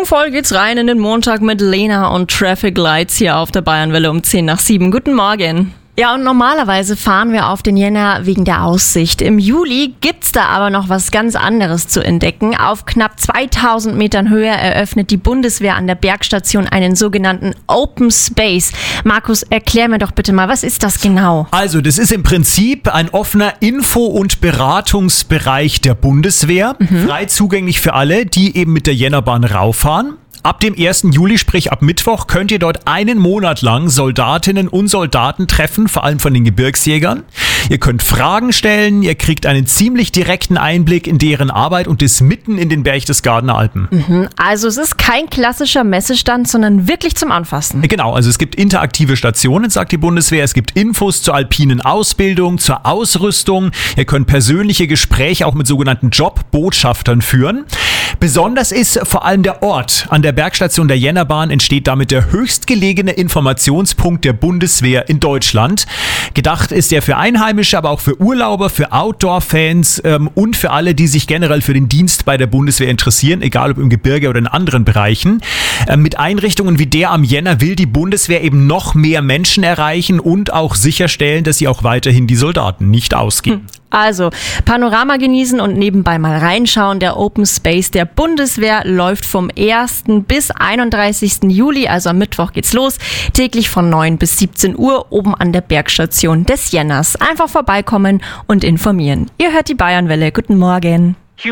Schwungvoll geht's rein in den Montag mit Lena und Traffic Lights hier auf der Bayernwelle um 6:10. Guten Morgen. Ja, und normalerweise fahren wir auf den Jänner wegen der Aussicht. Im Juli gibt's da aber noch was ganz anderes zu entdecken. Auf knapp 2000 Metern Höhe eröffnet die Bundeswehr an der Bergstation einen sogenannten Open Space. Markus, erklär mir doch bitte mal, was ist das genau? Also, das ist im Prinzip ein offener Info- und Beratungsbereich der Bundeswehr. Frei zugänglich für alle, die eben mit der Jännerbahn rauffahren. Ab dem 1. Juli, sprich ab Mittwoch, könnt ihr dort einen Monat lang Soldatinnen und Soldaten treffen, vor allem von den Gebirgsjägern. Ihr könnt Fragen stellen, ihr kriegt einen ziemlich direkten Einblick in deren Arbeit und das mitten in den Berchtesgadener Alpen. Also es ist kein klassischer Messestand, sondern wirklich zum Anfassen. Genau, also es gibt interaktive Stationen, sagt die Bundeswehr. Es gibt Infos zur alpinen Ausbildung, zur Ausrüstung. Ihr könnt persönliche Gespräche auch mit sogenannten Jobbotschaftern führen. Besonders ist vor allem der Ort. An der Bergstation der Jännerbahn entsteht damit der höchstgelegene Informationspunkt der Bundeswehr in Deutschland. Gedacht ist er für Einheimische, aber auch für Urlauber, für Outdoor-Fans und für alle, die sich generell für den Dienst bei der Bundeswehr interessieren, egal ob im Gebirge oder in anderen Bereichen. Mit Einrichtungen wie der am Jänner will die Bundeswehr eben noch mehr Menschen erreichen und auch sicherstellen, dass sie auch weiterhin die Soldaten nicht ausgehen. Also Panorama genießen und nebenbei mal reinschauen. Der Open Space der Bundeswehr läuft vom 1. bis 31. Juli, also am Mittwoch geht's los, täglich von 9 bis 17 Uhr oben an der Bergstation des Jänners. Einfach vorbeikommen und informieren. Ihr hört die Bayernwelle. Guten Morgen.